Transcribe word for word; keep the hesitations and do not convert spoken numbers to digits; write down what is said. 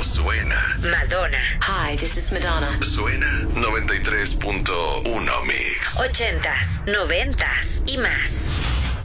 suena. Madonna. Hi, this is Madonna. Suena noventa y tres punto uno Mix. Ochentas, noventas y más.